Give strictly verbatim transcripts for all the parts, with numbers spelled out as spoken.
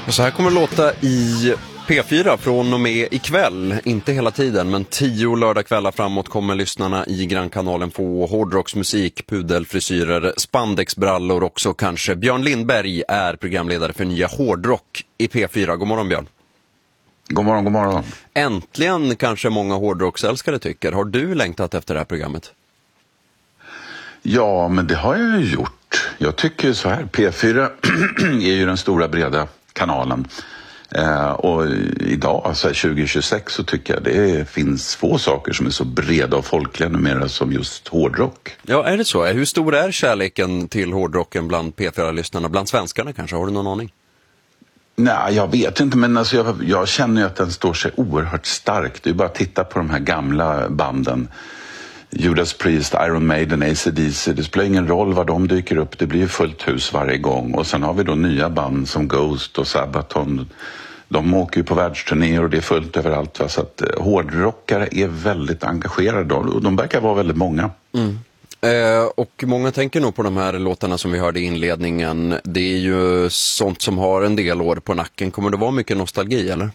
Så här kommer det låta i P fyra från och med ikväll, inte hela tiden, men tio lördagkvällar framåt kommer lyssnarna i Grannkanalen få hårdrocksmusik, pudelfrisyrer, spandexbrallor också kanske. Björn Lindberg är programledare för nya hårdrock i P fyra. God morgon Björn. God morgon, god morgon. Äntligen kanske många hårdrocksälskare tycker. Har du längtat efter det här programmet? Ja, men det har jag ju gjort. Jag tycker så här, P fyra är ju den stora breda kanalen. Eh, och idag, alltså tjugo tjugosex, så tycker jag det finns få saker som är så breda och folkliga numera som just hårdrock. Ja, är det så? Hur stor är kärleken till hårdrocken bland P fyra-lyssnarna, bland svenskarna kanske? Har du någon aning? Nej, jag vet inte, men alltså jag, jag känner ju att den står sig oerhört starkt. Det är bara att titta på de här gamla banden. Judas Priest, Iron Maiden, A C D C. Det spelar ingen roll var de dyker upp. Det blir ju fullt hus varje gång. Och sen har vi då nya band som Ghost och Sabaton. De åker ju på världsturnéer och det är fullt överallt. Va? Så att eh, hårdrockare är väldigt engagerade och de verkar vara väldigt många. Mm. Eh, och många tänker nog på de här låtarna som vi hörde i inledningen. Det är ju sånt som har en del år på nacken. Kommer det vara mycket nostalgi eller?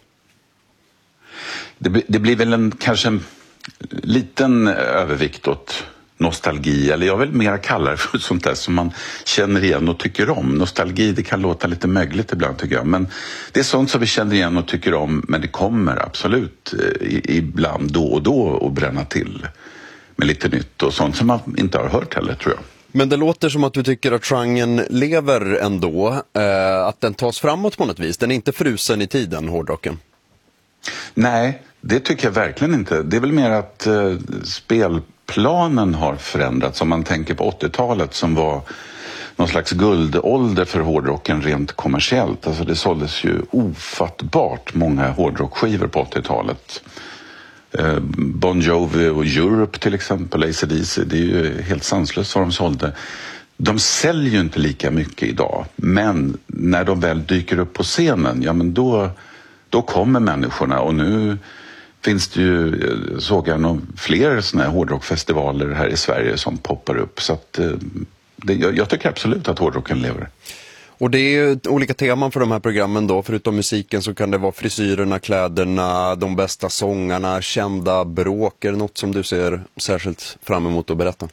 Det, det blir väl en, kanske en liten övervikt åt nostalgi, eller jag vill mer kalla det för sånt där som man känner igen och tycker om. Nostalgi, det kan låta lite mögligt ibland tycker jag, men det är sånt som vi känner igen och tycker om, men det kommer absolut ibland då och då att bränna till med lite nytt och sånt som man inte har hört heller, tror jag. Men det låter som att du tycker att genren lever ändå, eh, att den tas framåt på något vis. Den är inte frusen i tiden, hårdrocken. Nej, det tycker jag verkligen inte. Det är väl mer att eh, spelplanen har förändrats. Om man tänker på åttiotalet som var någon slags guldålder för hårdrocken rent kommersiellt. Alltså det såldes ju ofattbart många hårdrockskivor på åttiotalet. Eh, Bon Jovi och Europe till exempel, A C D C, det är ju helt sanslöst vad de sålde. De säljer ju inte lika mycket idag, men när de väl dyker upp på scenen, ja men då... Då kommer människorna och nu finns det ju, såg jag nog fler såna här hårdrockfestivaler här i Sverige som poppar upp. Så att, det, jag, jag tycker absolut att hårdrocken lever. Och det är ju olika teman för de här programmen då. Förutom musiken så kan det vara frisyrerna, kläderna, de bästa sångarna, kända bråk. Är det något som du ser särskilt fram emot att berätta?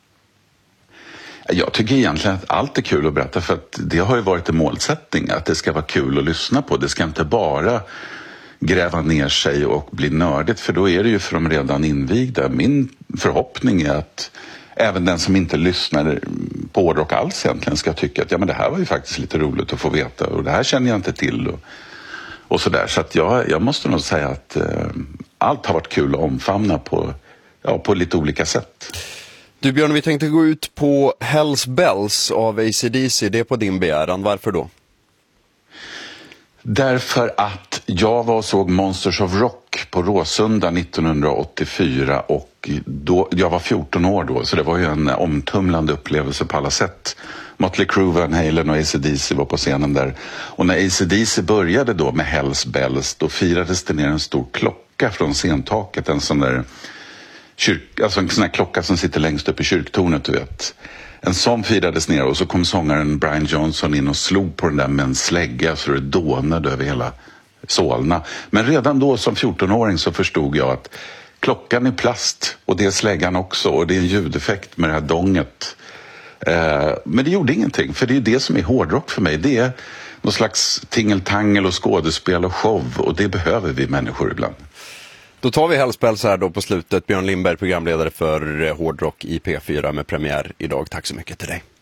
Jag tycker egentligen att allt är kul att berätta, för att det har ju varit en målsättning att det ska vara kul att lyssna på. Det ska inte bara gräva ner sig och bli nördigt, för då är det ju för de redan invigda. Min förhoppning är att även den som inte lyssnar på hårdrock alls egentligen ska tycka att ja, men det här var ju faktiskt lite roligt att få veta och det här känner jag inte till och, och sådär. Så att jag, jag måste nog säga att eh, allt har varit kul att omfamna på, ja, på lite olika sätt. Du Björn, vi tänkte gå ut på Hells Bells av A C D C, det är på din begäran. Varför då? Därför att jag var och såg Monsters of Rock på Råsunda nittonhundraåttiofyra och då, jag var fjorton år då, så det var ju en omtumlande upplevelse på alla sätt. Mötley Crüe, Van Halen och A C D C var på scenen där. Och när A C D C började då med Hells Bells, då firades det ner en stor klocka från scentaket, en sån där Kyrk, alltså en sån här klocka som sitter längst upp i kyrktornet, du vet. En sån firades ner och så kom sångaren Brian Johnson in och slog på den där med en slägga så det dånade över hela Solna. Men redan då som fjorton-åring så förstod jag att klockan är plast och det är släggan också och det är en ljudeffekt med det här donget. Eh, men det gjorde ingenting, för det är ju det som är hårdrock för mig. Det är någon slags tingeltangel och skådespel och show och det behöver vi människor ibland. Då tar vi Hells Bells här då på slutet. Björn Lindberg, programledare för hårdrock i P fyra med premiär idag. Tack så mycket till dig.